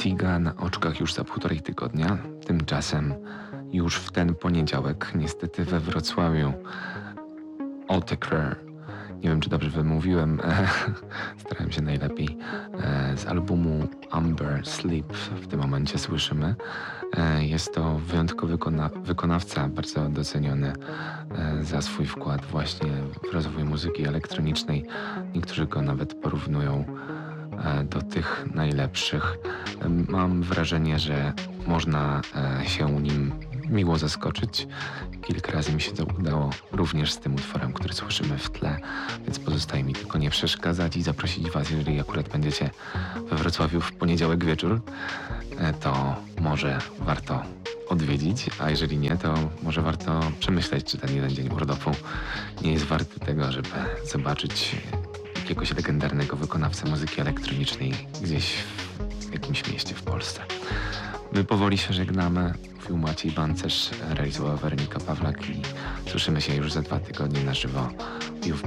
Tiga na oczkach już za 1,5 tygodnia. Tymczasem już w ten poniedziałek, niestety we Wrocławiu, Otekrer, nie wiem czy dobrze wymówiłem, starałem się najlepiej, z albumu Amber Sleep w tym momencie słyszymy. Jest to wyjątkowy wykonawca, bardzo doceniony za swój wkład właśnie w rozwój muzyki elektronicznej. Niektórzy go nawet porównują do tych najlepszych. Mam wrażenie, że można się nim miło zaskoczyć. Kilka razy mi się to udało również z tym utworem, który słyszymy w tle, więc pozostaje mi tylko nie przeszkadzać i zaprosić Was, jeżeli akurat będziecie we Wrocławiu w poniedziałek wieczór, to może warto odwiedzić, a jeżeli nie, to może warto przemyśleć, czy ten jeden dzień urlopu nie jest warty tego, żeby zobaczyć jakiegoś legendarnego wykonawcę muzyki elektronicznej gdzieś w jakimś mieście w Polsce. My powoli się żegnamy. Mówił Maciej Bancerz, realizowała Weronika Pawlak i słyszymy się już za 2 tygodnie na żywo